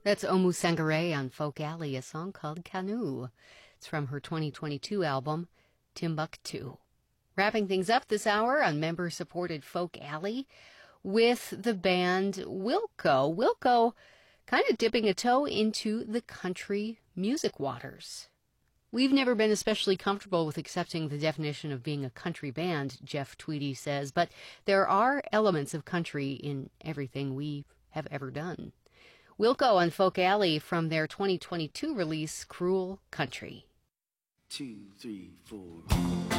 That's Omu Sangare on Folk Alley, a song called Canoe. It's from her 2022 album, Timbuktu. Wrapping things up this hour on member-supported Folk Alley with the band Wilco. Wilco kind of dipping a toe into the country music waters. We've never been especially comfortable with accepting the definition of being a country band, Jeff Tweedy says, but there are elements of country in everything we have ever done. Wilco on Folk Alley from their 2022 release, Cruel Country. 2, 3, 4.